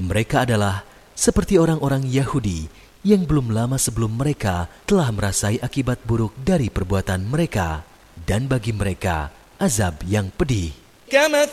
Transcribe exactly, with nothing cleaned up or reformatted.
Mereka adalah seperti orang-orang Yahudi yang belum lama sebelum mereka telah merasai akibat buruk dari perbuatan mereka, dan bagi mereka azab yang pedih.